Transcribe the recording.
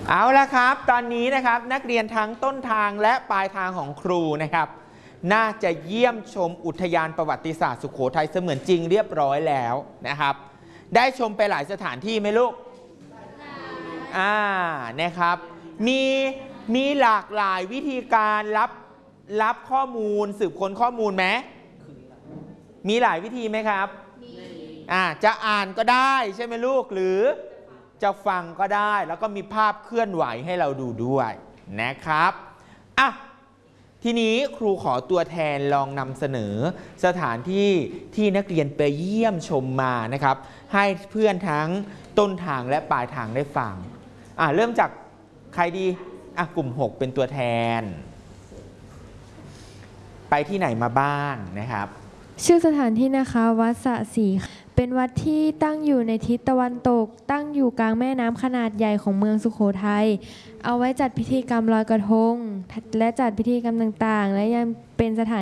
เอาละครับตอนนี้นะครับนักเรียนทั้งต้นทางและปลายทางของครูนะครับน่าจะเยี่ยมชมอุทยานประวัติศาสตร์สุโขทัยเสมือนจริงเรียบร้อยแล้วนะครับได้ชมไปหลายสถานที่ไหมลูกนะครับมีหลากหลายวิธีการรับข้อมูลสืบค้นข้อมูลไหมมีหลายวิธีไหมครับจะอ่านก็ได้ใช่ไหมลูกหรือจะฟังก็ได้แล้วก็มีภาพเคลื่อนไหวให้เราดูด้วยนะครับทีนี้ครูขอตัวแทนลองนำเสนอสถานที่ที่นักเรียนไปเยี่ยมชมมานะครับให้เพื่อนทั้งต้นทางและปลายทางได้ฟังเริ่มจากใครดีกลุ่ม6เป็นตัวแทนไปที่ไหนมาบ้างนะครับชื่อสถานที่นะคะวัดสะศรีเป็นวัดที่ตั้งอยู่ในทิศตะวันตกตั้งอยู่กลางแม่น้ำขนาดใหญ่ของเมืองสุโขทัยเอาไว้จัดพิธีกรรมลอยกระทงและจัดพิธีกรรมต่างๆและยังเป็นสถาน